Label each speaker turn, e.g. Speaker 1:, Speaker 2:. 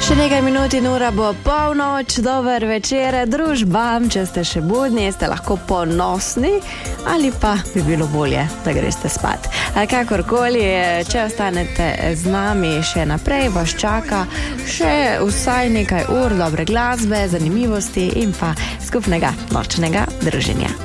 Speaker 1: Še nekaj minut in ura bo polnoč, dober večer, družbam, če ste še budni, ste lahko ponosni ali pa bi bilo bolje, da greste spat. Kakorkoli, če ostanete z nami še naprej, vas čaka še vsaj nekaj ur dobre glasbe, zanimivosti in pa skupnega nočnega druženja.